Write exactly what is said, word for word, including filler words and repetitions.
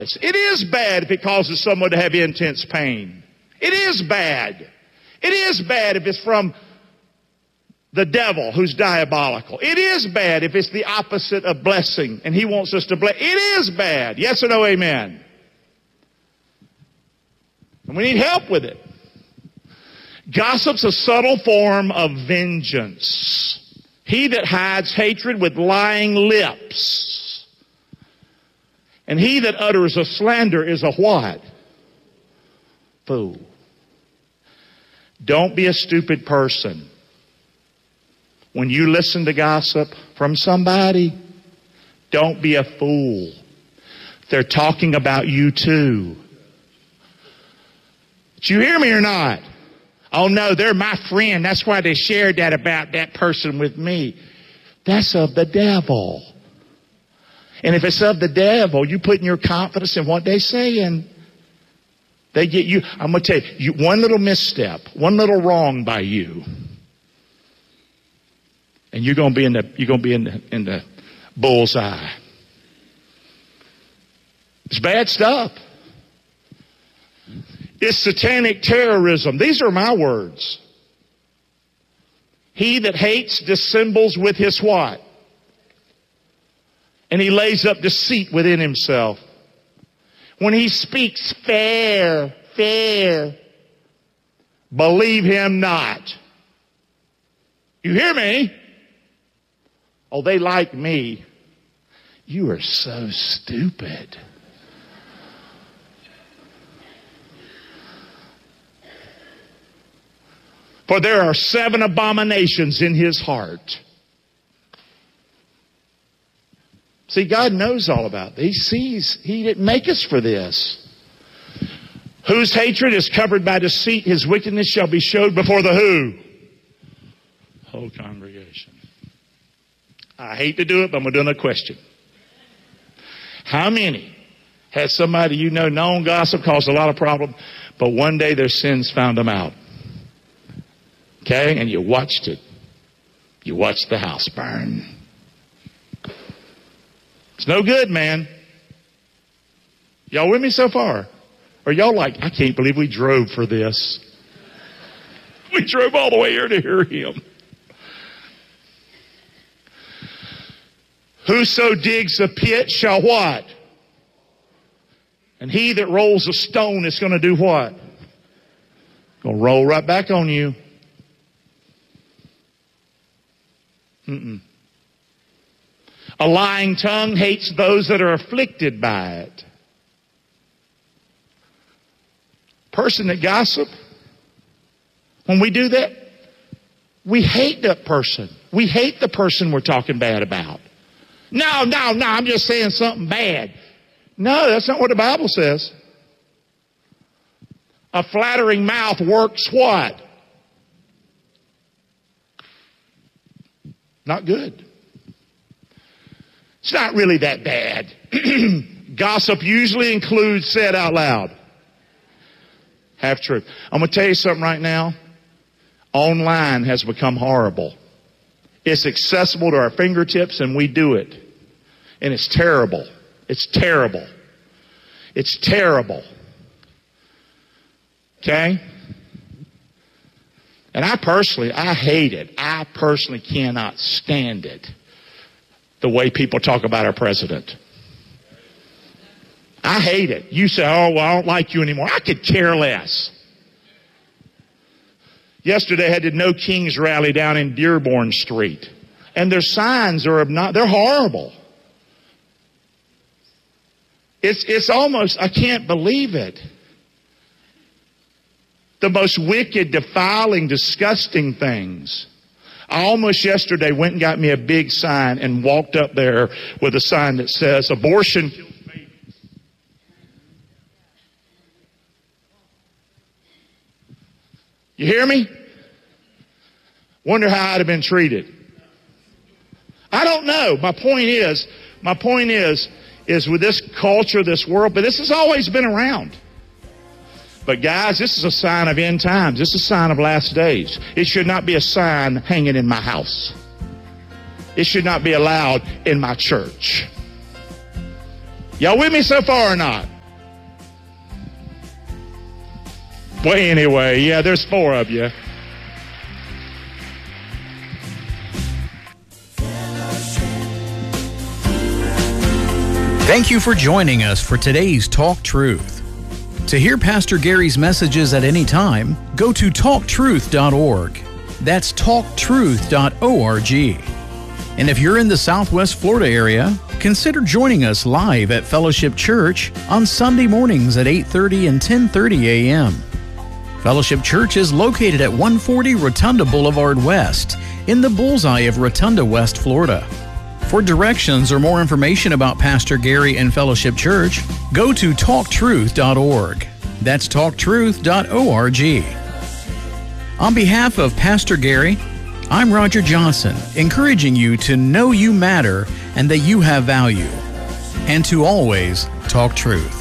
It is bad if it causes someone to have intense pain. It is bad. It is bad if it's from the devil who's diabolical. It is bad if it's the opposite of blessing and he wants us to bless. It is bad. Yes or no, amen? And we need help with it. Gossip's a subtle form of vengeance. He that hides hatred with lying lips. And he that utters a slander is a what? Fool. Don't be a stupid person. When you listen to gossip from somebody, don't be a fool. They're talking about you too. Did you hear me or not? Oh no, they're my friend. That's why they shared that about that person with me. That's of the devil. And if it's of the devil, you putting your confidence in what they're saying. They get you. I'm going to tell you, you, one little misstep, one little wrong by you, and you're going to be in the you're going to be in the, in the bullseye. It's bad stuff. It's satanic terrorism. These are my words. He that hates dissembles with his what? And he lays up deceit within himself. When he speaks fair, fair, believe him not. You hear me? Oh, they like me. You are so stupid. For there are seven abominations in his heart. See, God knows all about this. He sees. He didn't make us for this. Whose hatred is covered by deceit, his wickedness shall be showed before the who? Whole congregation. I hate to do it, but I'm going to do another question. How many had somebody you know known gossip caused a lot of problem, but one day their sins found them out? Okay, and you watched it. You watched the house burn. It's no good, man. Y'all with me so far? Or y'all like, I can't believe we drove for this. We drove all the way here to hear him. Whoso digs a pit shall what? And he that rolls a stone is going to do what? Going to roll right back on you. Mm-mm. A lying tongue hates those that are afflicted by it. Person that gossip, when we do that, we hate that person. We hate the person we're talking bad about. No, no, no, I'm just saying something bad. No, that's not what the Bible says. A flattering mouth works what? Not good. It's not really that bad. Gossip usually includes said out loud. Half truth. I'm going to tell you something right now. Online has become horrible. It's accessible to our fingertips and we do it. And it's terrible. It's terrible. It's terrible. Okay? And I personally, I hate it. I personally cannot stand it. The way people talk about our president. I hate it. You say, oh, well, I don't like you anymore. I could care less. Yesterday I had the No Kings rally down in Dearborn Street. And their signs are not, they're horrible. It's, it's almost, I can't believe it. The most wicked, defiling, disgusting things. I almost yesterday went and got me a big sign and walked up there with a sign that says, abortion kills babies. You hear me? Wonder how I'd have been treated. I don't know. My point is, my point is, is with this culture, this world, but this has always been around. But guys, this is a sign of end times. This is a sign of last days. It should not be a sign hanging in my house. It should not be allowed in my church. Y'all with me so far or not? Well, anyway, yeah, there's four of you. Thank you for joining us for today's Talk Truth. To hear Pastor Gary's messages at any time, go to talk truth dot org. That's talk truth dot org. And if you're in the Southwest Florida area, consider joining us live at Fellowship Church on Sunday mornings at eight thirty and ten thirty a.m. Fellowship Church is located at one forty Rotunda Boulevard West in the bullseye of Rotunda, West Florida. For directions or more information about Pastor Gary and Fellowship Church, go to talk truth dot org. That's talk truth dot org. On behalf of Pastor Gary, I'm Roger Johnson, encouraging you to know you matter and that you have value, and to always talk truth.